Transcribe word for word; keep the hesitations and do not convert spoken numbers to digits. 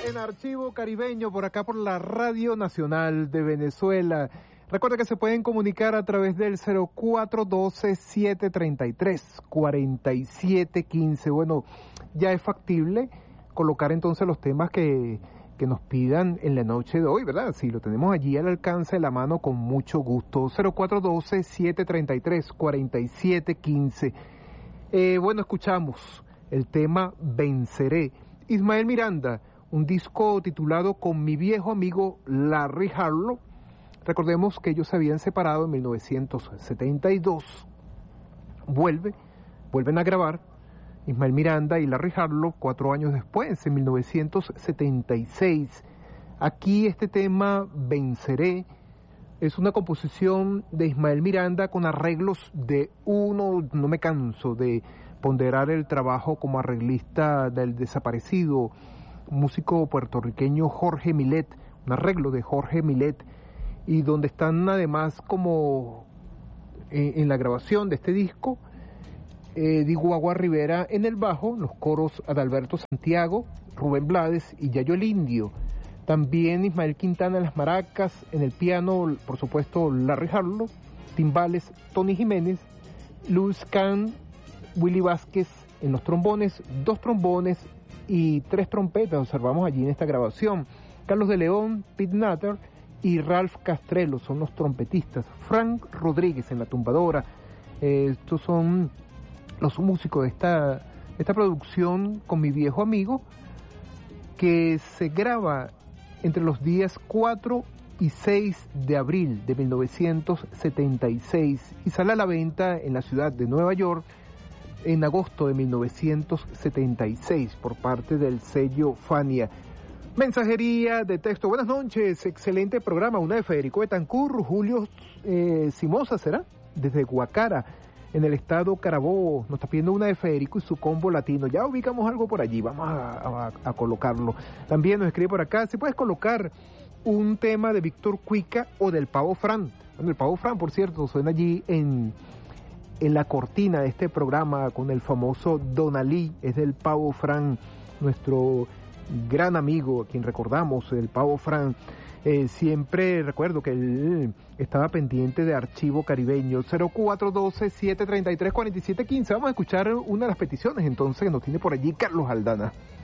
en Archivo Caribeño, por acá por la Radio Nacional de Venezuela. Recuerda que se pueden comunicar a través del cero cuatro uno dos, siete tres tres, cuatro siete uno cinco. Bueno, ya es factible colocar entonces los temas que, que nos pidan en la noche de hoy, ¿verdad? Si lo tenemos allí al alcance de la mano, con mucho gusto. cero cuatro uno dos, siete tres tres, cuatro siete uno cinco. Eh, bueno, escuchamos el tema Venceré. Ismael Miranda, un disco titulado Con mi viejo amigo Larry Harlow. Recordemos que ellos se habían separado en mil novecientos setenta y dos. Vuelve, vuelven a grabar Ismael Miranda y Larry Harlow cuatro años después, en mil novecientos setenta y seis. Aquí este tema Venceré es una composición de Ismael Miranda con arreglos de uno, no me canso de ponderar el trabajo como arreglista del desaparecido músico puertorriqueño Jorge Millet, un arreglo de Jorge Millet, y donde están además como eh, en la grabación de este disco, eh, Diguagua Rivera en el bajo, los coros Adalberto Santiago, Rubén Blades y Yayo el Indio, también Ismael Quintana en las maracas, en el piano, por supuesto, Larry Harlow, timbales, Tony Jiménez, Luis Kahn, Willy Vázquez en los trombones, dos trombones y tres trompetas, observamos allí en esta grabación. Carlos de León, Pete Nutter y Ralph Castrello son los trompetistas. Frank Rodríguez en la tumbadora. Eh, estos son los músicos de esta, esta producción Con mi viejo amigo, que se graba entre los días cuatro y seis de abril de mil novecientos setenta y seis y sale a la venta en la ciudad de Nueva York en agosto de mil novecientos setenta y seis por parte del sello Fania. Mensajería de texto. Buenas noches, excelente programa. Una de Federico Betancur, Julio eh, Simosa, ¿será? Desde Guacara, en el estado Carabobo. Nos está pidiendo una de Federico y su combo latino. Ya ubicamos algo por allí, vamos a, a, a colocarlo. También nos escribe por acá, si puedes colocar un tema de Víctor Cuica o del Pavo Fran. Bueno, el Pavo Fran, por cierto, suena allí en... en la cortina de este programa con el famoso Donalí, es del Pavo Fran, nuestro gran amigo, a quien recordamos, el Pavo Fran. Eh, siempre recuerdo que él estaba pendiente de Archivo Caribeño. Cero cuatro uno dos, siete tres tres, cuatro siete uno cinco. Vamos a escuchar una de las peticiones entonces que nos tiene por allí Carlos Aldana.